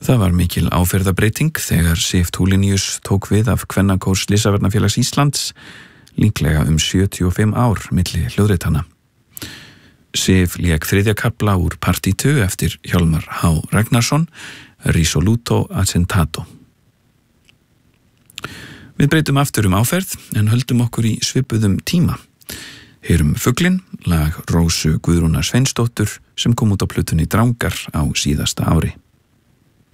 Það var mikil áferðarbreyting þegar Sif Tulinius tók við af Kvennakór Slysavarnafélags Íslands, líklega 75 ár milli hljóðritana. Sif lék 3. kafla úr Partí 2 eftir Hjálmar H. Ragnarsson, Risoluto Accentato. Við breytum aftur áferð en höldum okkur í svipuðum tíma. Heyrum Fuglinn, lag Rósu Guðrúnar Sveinsdóttur sem kom út á plötunni Drangar á síðasta ári.